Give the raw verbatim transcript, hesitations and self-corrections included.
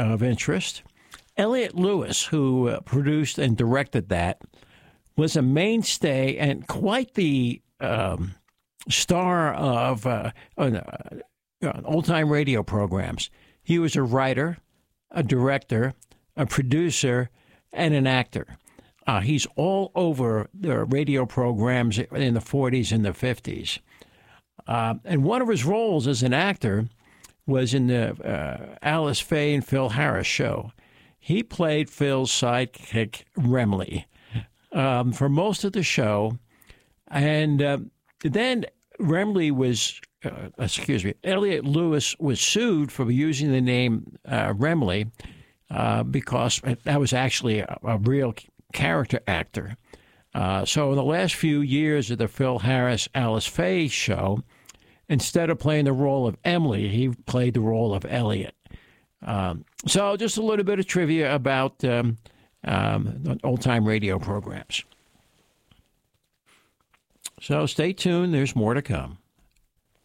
of interest. Elliot Lewis, who uh, produced and directed that, was a mainstay and quite the um, star of uh, uh, old-time radio programs. He was a writer, a director, a producer, and an actor. Uh, he's all over the radio programs in the forties and the fifties. Uh, and one of his roles as an actor was in the uh, Alice Faye and Phil Harris show. He played Phil's sidekick, Remley, um, for most of the show. And uh, then Remley was, uh, excuse me, Elliot Lewis was sued for using the name uh, Remley uh, because that was actually a, a real character actor. Uh, so in the last few years of the Phil Harris, Alice Faye show, instead of playing the role of Emily, he played the role of Elliot. Um, so just a little bit of trivia about um, um, old-time radio programs. So stay tuned. There's more to come.